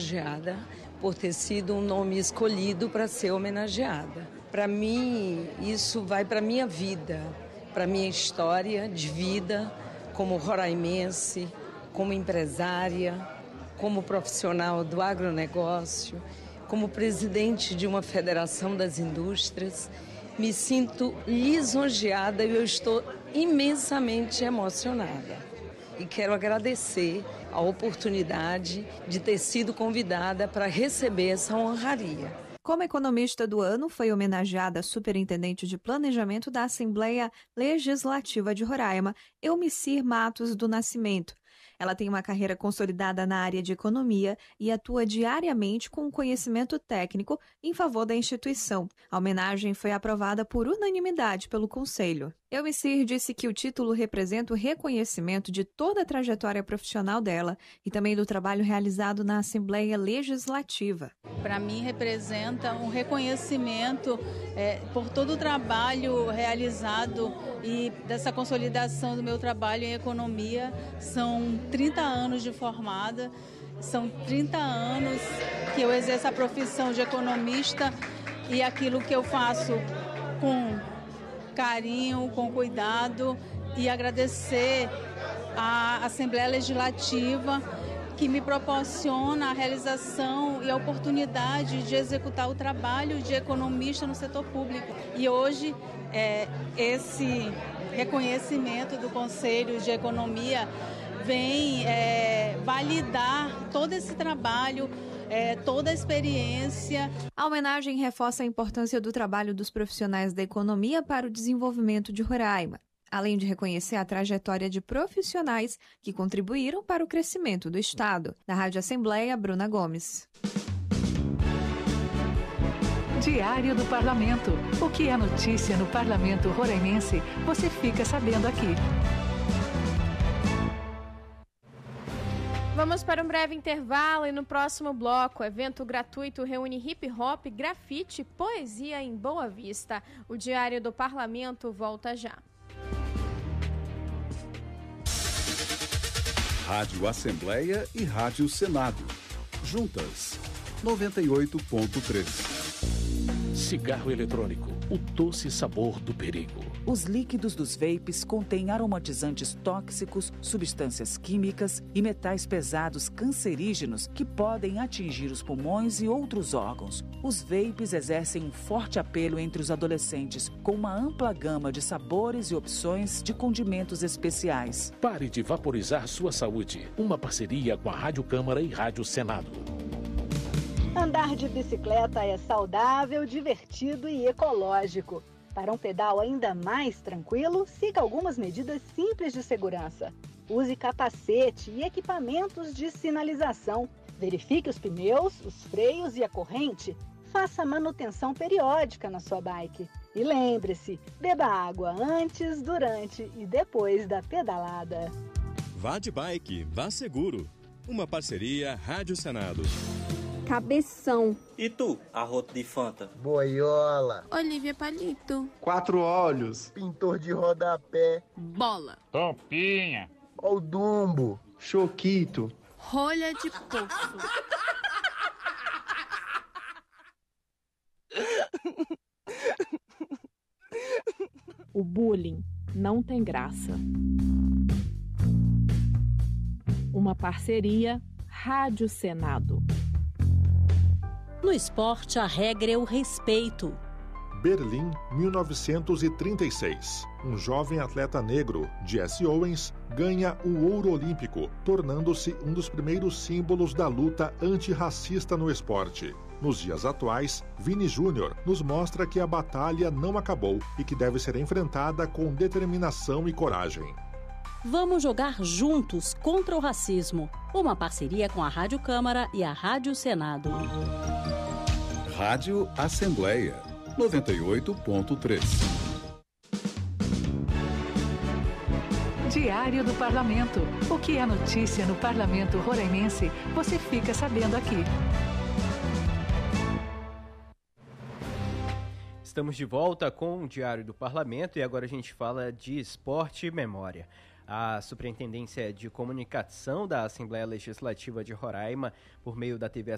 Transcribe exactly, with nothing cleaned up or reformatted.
lisonjeada por ter sido um nome escolhido para ser homenageada. Para mim, isso vai para a minha vida, para a minha história de vida como roraimense, como empresária, como profissional do agronegócio, como presidente de uma federação das indústrias. Me sinto lisonjeada e eu estou imensamente emocionada. E quero agradecer a oportunidade de ter sido convidada para receber essa honraria. Como economista do ano, foi homenageada a superintendente de planejamento da Assembleia Legislativa de Roraima, Eumicir Matos do Nascimento. Ela tem uma carreira consolidada na área de economia e atua diariamente com conhecimento técnico em favor da instituição. A homenagem foi aprovada por unanimidade pelo Conselho. Eumicir disse que o título representa o reconhecimento de toda a trajetória profissional dela e também do trabalho realizado na Assembleia Legislativa. Para mim, representa um reconhecimento é, por todo o trabalho realizado e dessa consolidação do meu trabalho em economia. São trinta anos de formada, são trinta anos que eu exerço a profissão de economista e aquilo que eu faço com carinho, com cuidado, e agradecer à Assembleia Legislativa que me proporciona a realização e a oportunidade de executar o trabalho de economista no setor público. E hoje, é, esse reconhecimento do Conselho de Economia vem é, validar todo esse trabalho, É, toda a experiência. A homenagem reforça a importância do trabalho dos profissionais da economia para o desenvolvimento de Roraima, além de reconhecer a trajetória de profissionais que contribuíram para o crescimento do Estado. Da Rádio Assembleia, Bruna Gomes. Diário do Parlamento. O que é notícia no Parlamento Roraimense, você fica sabendo aqui. Vamos para um breve intervalo e no próximo bloco, evento gratuito reúne hip hop, grafite e poesia em Boa Vista. O Diário do Parlamento volta já. Rádio Assembleia e Rádio Senado. Juntas, noventa e oito ponto três. Cigarro eletrônico, o doce sabor do perigo. Os líquidos dos vapes contêm aromatizantes tóxicos, substâncias químicas e metais pesados cancerígenos que podem atingir os pulmões e outros órgãos. Os vapes exercem um forte apelo entre os adolescentes, com uma ampla gama de sabores e opções de condimentos especiais. Pare de vaporizar sua saúde. Uma parceria com a Rádio Câmara e Rádio Senado. Andar de bicicleta é saudável, divertido e ecológico. Para um pedal ainda mais tranquilo, siga algumas medidas simples de segurança. Use capacete e equipamentos de sinalização. Verifique os pneus, os freios e a corrente. Faça manutenção periódica na sua bike. E lembre-se, beba água antes, durante e depois da pedalada. Vá de bike, vá seguro. Uma parceria Rádio Senado. Cabeção. E tu, arroto de Fanta? Boiola. Olivia Palito. Quatro olhos. Pintor de rodapé. Bola. Tampinha. Ó o Dumbo. Choquito. Rolha de poço. O bullying não tem graça. Uma parceria Rádio Senado. No esporte, a regra é o respeito. Berlim, mil novecentos e trinta e seis. Um jovem atleta negro, Jesse Owens, ganha o ouro olímpico, tornando-se um dos primeiros símbolos da luta antirracista no esporte. Nos dias atuais, Vini Júnior nos mostra que a batalha não acabou e que deve ser enfrentada com determinação e coragem. Vamos jogar juntos contra o racismo. Uma parceria com a Rádio Câmara e a Rádio Senado. Rádio Assembleia, noventa e oito ponto três. Diário do Parlamento. O que é notícia no Parlamento Roraimense, você fica sabendo aqui. Estamos de volta com o Diário do Parlamento e agora a gente fala de esporte e memória. A Superintendência de Comunicação da Assembleia Legislativa de Roraima, por meio da T V